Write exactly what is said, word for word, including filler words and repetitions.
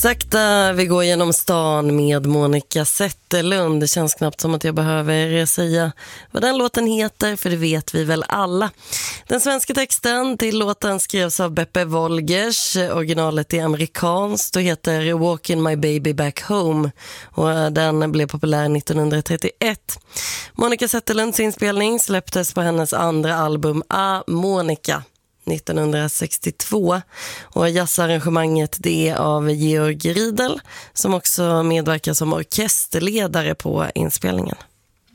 Sakta vi går genom stan med Monica Zetterlund. Det känns knappt som att jag behöver säga vad den låten heter, för det vet vi väl alla. Den svenska texten till låten skrevs av Beppe Wolgers. Originalet är amerikanskt och heter Walking My Baby Back Home, och den blev populär nittonhundratrettioett. Monica Zetterlunds inspelning släpptes på hennes andra album A Monica nittonhundrasextiotvå, och jazzarrangemanget det är av Georg Riedel, som också medverkar som orkesterledare på inspelningen.